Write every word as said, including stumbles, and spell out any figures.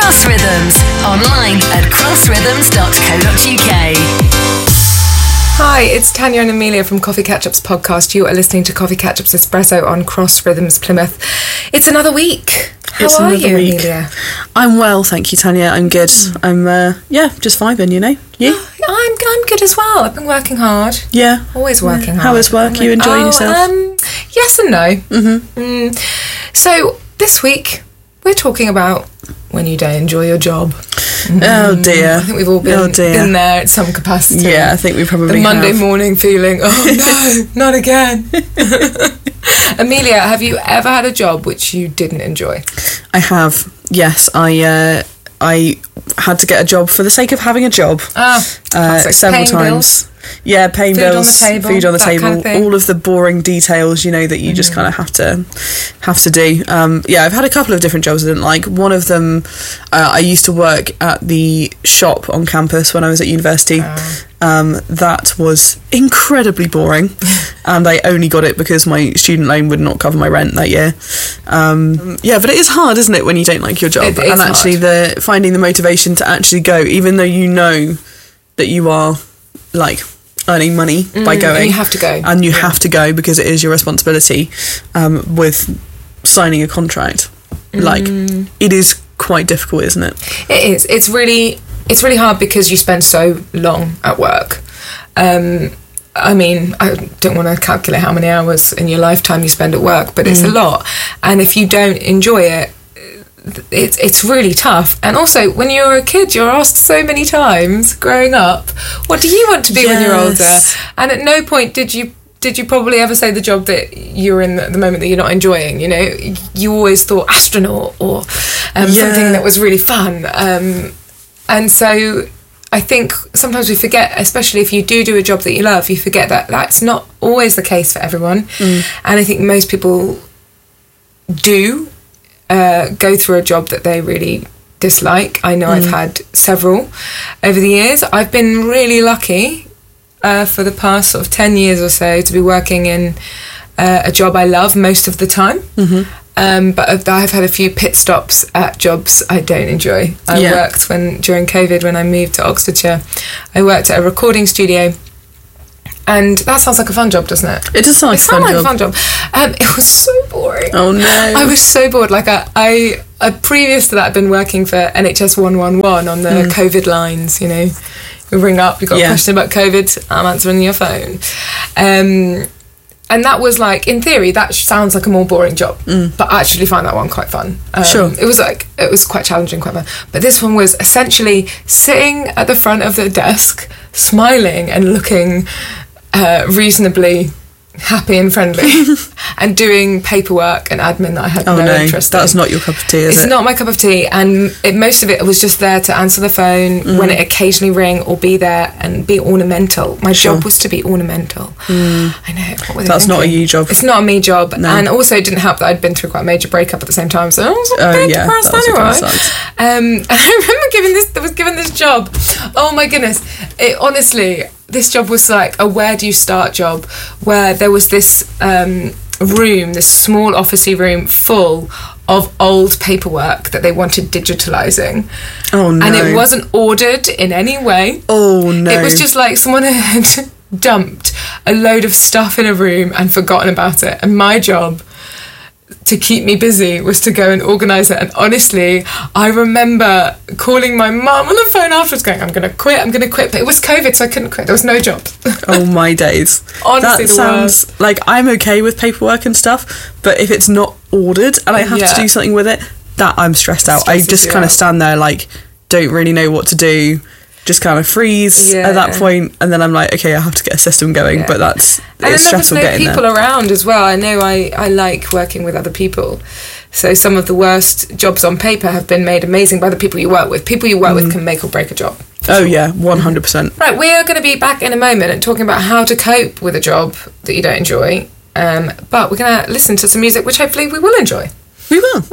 Cross Rhythms, online at cross rhythms dot co dot uk. Hi, it's Tanya and Amelia from Coffee Catch-Up's podcast. You are listening to Coffee Catch-Up's Espresso on Cross Rhythms Plymouth. It's another week. How it's are you, week. Amelia? I'm well, thank you, Tanya. I'm good. I'm, uh, yeah, just vibing, you know. You? I'm, I'm good as well. I've been working hard. Yeah. Always working hard. How is work? You enjoying oh, yourself? Um, yes and no. Mm-hmm. Mm. So, this week, we're talking about when you don't enjoy your job. Oh, dear. I think we've all been, oh, dear. been there at some capacity. Yeah, I think we probably The Monday have. morning feeling, oh no, not again. Amelia, have you ever had a job which you didn't enjoy? I have, yes. I uh, I had to get a job for the sake of having a job. Ah, uh, classic. several Paying times. bills. Yeah, paying Food on bills, the table, food on the that table, kind of thing. all of the boring details, you know, that you just kind of have to have to do. Um, yeah, I've had a couple of different jobs I didn't like. One of them, uh, I used to work at the shop on campus when I was at university. Oh. Um, that was incredibly boring, and I only got it because my student loan would not cover my rent that year. Um, yeah, but it is hard, isn't it, when you don't like your job? It is and actually, hard. the finding the motivation to actually go, even though you know that you are like earning money mm, by going, and you have to go, and you yeah. have to go because it is your responsibility. Um, with signing a contract, mm. like it is quite difficult, isn't it? It is. It's really, it's really hard because you spend so long at work. Um, I mean, I don't want to calculate how many hours in your lifetime you spend at work, but it's mm. a lot. And if you don't enjoy it, it's it's really tough. And also, when you're a kid, you're asked so many times growing up, what do you want to be yes. when you're older? And at no point did you did you probably ever say the job that you're in at the moment that you're not enjoying. You know, you always thought astronaut or um, yeah. something that was really fun. Um, and so I think sometimes we forget, especially if you do do a job that you love, you forget that that's not always the case for everyone. Mm. And I think most people do Uh, go through a job that they really dislike. I know mm. I've had several over the years. I've been really lucky uh, for the past sort of ten years or so to be working in uh, a job I love most of the time. Mm-hmm. Um, but I've, I've had a few pit stops at jobs I don't enjoy. I yeah. worked when during COVID when I moved to Oxfordshire. I worked at a recording studio. And that sounds like a fun job, doesn't it? It does sound like, it a, fun like job. a fun job. Um, it was so boring. Oh no! I was so bored. Like I, I uh, previous to that, I'd been working for N H S one one one on the mm. COVID lines. You know, you ring up, you've got yeah. a question about COVID, I'm answering your phone. Um, and that was like, in theory, that sounds like a more boring job, mm. but I actually find that one quite fun. Um, sure. It was like, it was quite challenging, quite fun. But this one was essentially sitting at the front of the desk, smiling and looking Uh, reasonably happy and friendly and doing paperwork and admin that I had oh, no, no interest that's in. not your cup of tea, is it's it? It's not my cup of tea, and it, most of it was just there to answer the phone mm. when it occasionally ring or be there and be ornamental. My sure. job was to be ornamental. Mm. I know. What were they that's thinking? not a you job. It's not a me job. No. And also it didn't help that I'd been through quite a major breakup at the same time, so I was a oh, bit yeah, depressed anyway. Um, and I remember giving this, I was given this job. Oh my goodness. It honestly... This job was like a where do you start job, where there was this um, room, this small officey room full of old paperwork that they wanted digitalising. Oh no. And it wasn't ordered in any way. Oh no. It was just like someone had dumped a load of stuff in a room and forgotten about it. And my job to keep me busy was to go and organise it. And honestly, I remember calling my mum on the phone afterwards going, I'm going to quit, I'm going to quit. But it was COVID, so I couldn't quit. There was no job. Oh my days. Honestly, that the sounds worst. Like I'm okay with paperwork and stuff, but if it's not ordered and I have yeah. to do something with it, that I'm stressed out. I just kind of stand there like, don't really know what to do. Just kind of freeze yeah. at that point, and then I'm like, okay, I have to get a system going, yeah. but that's and it's then stressful there was no getting people there. around as well. I know I, I like working with other people, so some of the worst jobs on paper have been made amazing by the people you work with. People you work mm. with can make or break a job. Oh sure. yeah, one hundred percent. Right, we are going to be back in a moment and talking about how to cope with a job that you don't enjoy, um, but we're going to listen to some music which hopefully we will enjoy. We will.